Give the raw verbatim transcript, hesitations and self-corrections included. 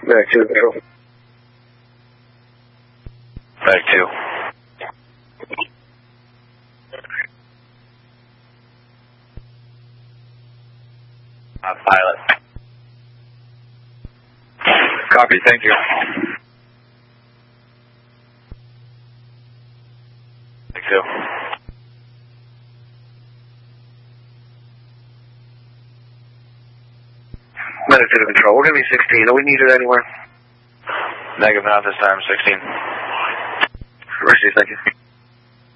Back two, control. Back two. Uh, pilot. Copy, thank you. Back two. Medic to control. We're going to be sixteen. Are we needed anywhere? Negative, not this time, sixteen. Mercy, thank you.